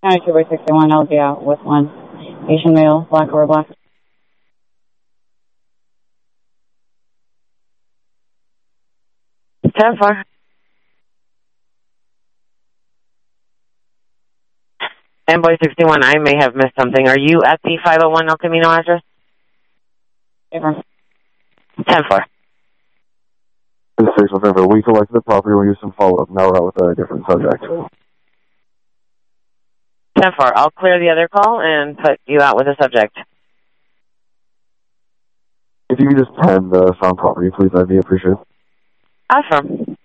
County 2 by 61, I'll be out with one Asian male, black or black. Ten four. Boy 61, I may have missed something. Are you at the 501 El Camino address? Different. 10-4. The 6 November, we collected the property, we'll use some follow-up. Now we're out with a different subject. 10-4, I'll clear the other call and put you out with a subject. If you could just pen the found property, please, that'd be appreciated. Awesome.